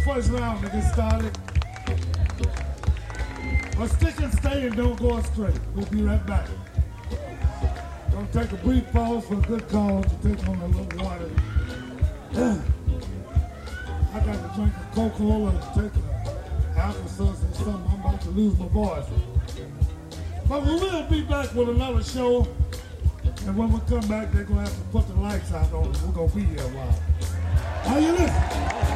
first round to get started. But stick and stay and don't go astray. We'll be right back. Gonna take a brief pause for a good cause to take on a little water. I got to drink a Coca-Cola and take an Alka-Seltzer or something. I'm about to lose my voice. But we will be back with another show. And when we come back, they're going to have to put the lights out on us. We're going to be here a while. How you listen?